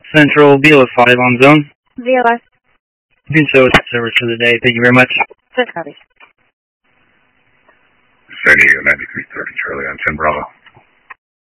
Central, BLS 5 on zone. BLS. You can show us the service for the day. Thank you very much. Just copy. San Diego 9330 Charlie on 10 Bravo.